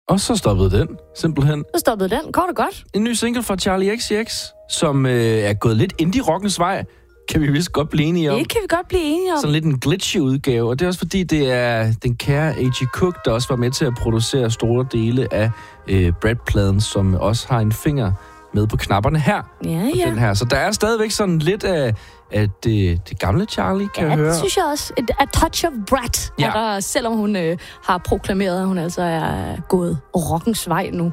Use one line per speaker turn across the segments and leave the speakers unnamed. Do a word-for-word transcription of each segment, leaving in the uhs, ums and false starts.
Og så stoppede den, simpelthen.
Så stoppede den, kort og godt.
En ny single fra Charlie X C X, som øh, er gået lidt indie-rockens vej, kan vi vist godt blive enige om.
Det kan vi godt blive enige om.
Sådan lidt en glitchy udgave, og det er også fordi, det er den kære A G Cook, der også var med til at producere store dele af øh, Brad-pladen, som også har en finger med på knapperne her.
Ja, ja.
Den her. Så der er stadigvæk sådan lidt af, af det, det gamle Charlie, kan
ja,
jeg høre.
Ja, det synes jeg også. Et, a touch of Brad,
ja.
er der, selvom hun øh, har proklameret, at hun altså er gået rockens vej nu.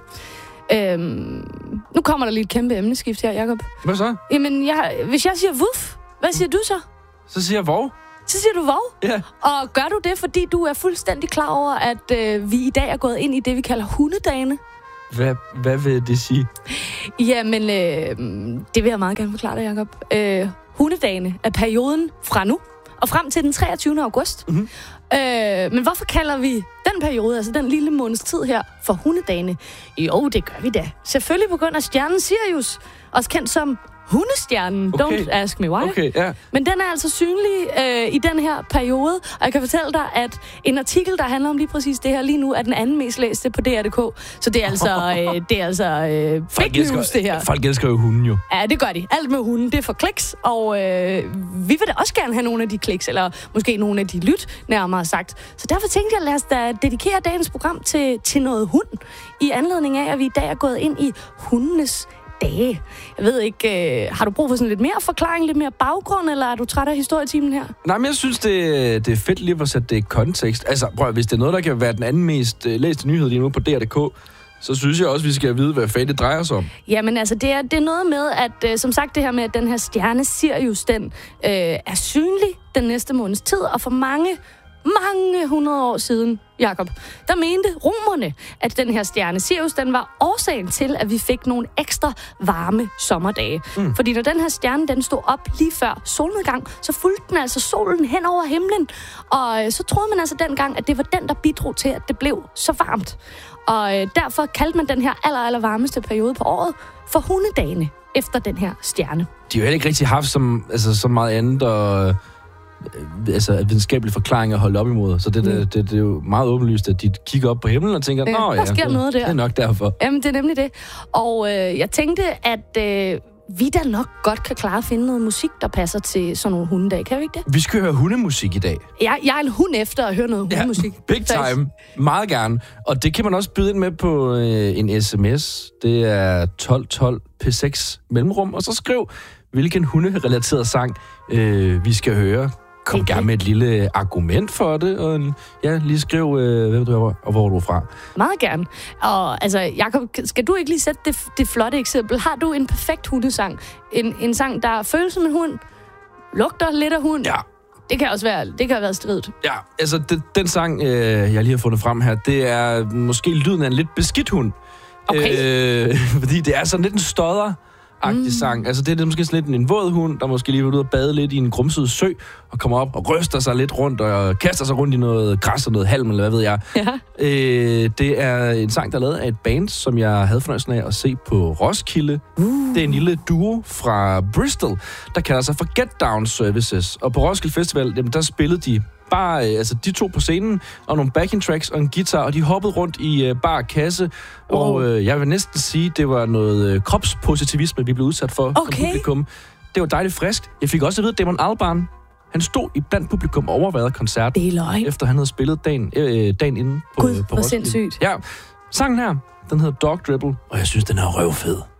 Øhm, nu kommer der lige et kæmpe emneskift her, Jacob.
Hvad så?
Jamen, jeg, hvis jeg siger wuff, hvad siger du så?
Så siger jeg vov.
Så siger du vov?
Ja.
Og gør du det, fordi du er fuldstændig klar over, at øh, vi i dag er gået ind i det, vi kalder hundedagene?
Hvad, hvad vil det sige?
Jamen, øh, det vil jeg meget gerne forklare dig, Jacob. Øh, hundedagene er perioden fra nu og frem til den treogtyvende august. Mm-hmm. Øh, men hvorfor kalder vi den periode, altså den lille måneds tid her, for hundedagene? Jo, det gør vi da. Selvfølgelig på grund af stjernen Sirius, også kendt som hundestjernen. Okay. Don't ask me why.
Okay, ja.
Men den er altså synlig øh, i den her periode, og jeg kan fortælle dig, at en artikel, der handler om lige præcis det her lige nu, er den anden mest læste på D R punktum d k. Så det er altså, øh, det er altså øh, fake news, elsker, det her.
Folk elsker jo hunden jo.
Ja, det gør de. Alt med hunden, det er for kliks, og øh, vi vil da også gerne have nogle af de kliks, eller måske nogle af de lyt, nærmere sagt. Så derfor tænkte jeg, lad os da dedikere dagens program til, til noget hund, i anledning af, at vi i dag er gået ind i hundenes dage. Jeg ved ikke, øh, har du brug for sådan lidt mere forklaring, lidt mere baggrund, eller er du træt af historietimen her?
Nej, men jeg synes, det, det er fedt lige at sætte det i kontekst. Altså, prøv, hvis det er noget, der kan være den anden mest øh, læste nyhed lige nu på D R punktum d k, så synes jeg også, vi skal vide, hvad fanden det drejer sig om. Jamen, altså, det er, det er noget med, at øh, som sagt, det her med, at den her stjerne Sirius, den øh, er synlig den næste måneds tid, og for mange mange hundrede år siden, Jakob, der mente romerne, at den her stjerne Sirius, den var årsagen til, at vi fik nogle ekstra varme sommerdage. Mm. Fordi når den her stjerne, den stod op lige før solnedgang, så fulgte den altså solen hen over himlen. Og så troede man altså dengang, at det var den, der bidrog til, at det blev så varmt. Og øh, derfor kaldte man den her aller, aller varmeste periode på året for hundedagene efter den her stjerne. De har jo heller ikke rigtig haft som, altså, så meget andet og altså videnskabelige forklaringer at holde op imod. Så det, mm. det, det, det er jo meget åbenlyst, at de kigger op på himlen og tænker, nå ja, der sker det, noget der. Det er nok derfor. Jamen, det er nemlig det. Og øh, jeg tænkte, at øh, vi da nok godt kan klare at finde noget musik, der passer til sådan nogle hundedage. Kan vi ikke det? Vi skal høre hundemusik i dag. Jeg, jeg er en hund efter at høre noget ja, hundemusik. Big time. Meget gerne. Og det kan man også byde ind med på øh, en sms. Det er tolv tolv P seks mellemrum. Og så skriv, hvilken hunderelateret sang øh, vi skal høre. Kom gerne med et lille argument for det, og ja, lige skriv, øh, hvem du er, og hvor du er fra. Meget gerne. Og altså, Jacob, skal du ikke lige sætte det, det flotte eksempel? Har du en perfekt hundesang? En, en sang, der føles som en hund, lugter lidt af hund? Ja. Det kan også være, det kan have været stridt. Ja, altså, det, den sang, øh, jeg lige har fundet frem her, det er måske lyden af en lidt beskidt hund. Okay. Øh, fordi det er sådan lidt en stodder agtig sang. Altså, det er måske sådan lidt en våd hund, der måske lige vil ud og bade lidt i en grumset sø, og kommer op og ryster sig lidt rundt, og kaster sig rundt i noget græs og noget halm, eller hvad ved jeg. Ja. Øh, det er en sang, der er lavet af et band, som jeg havde fornøjelsen af at se på Roskilde. Uh. Det er en lille duo fra Bristol, der kalder sig for Get Down Services. Og på Roskilde Festival, jamen, der spillede de bare, altså de to på scenen, og nogle backing tracks og en guitar, og de hoppede rundt i uh, bar kasse, wow. og uh, jeg vil næsten sige, det var noget uh, kropspositivisme, vi blev udsat for okay. som publikum. Det var dejligt friskt. Jeg fik også at vide, at Damon Albarn, han stod i blandt publikum og overværede koncert, efter han havde spillet dagen, øh, dagen inden på, Gud, på Roskilde. Sindssygt. Ja, sangen her, den hedder Dog Dribble, og jeg synes, den er røvfed.